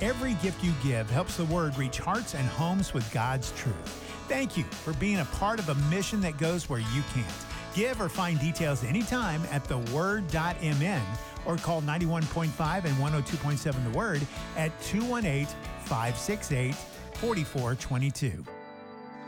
Every gift you give helps the Word reach hearts and homes with God's truth. Thank you for being a part of a mission that goes where you can't. Give or find details anytime at theword.mn or call 91.5 and 102.7 The Word at 218-568-4422.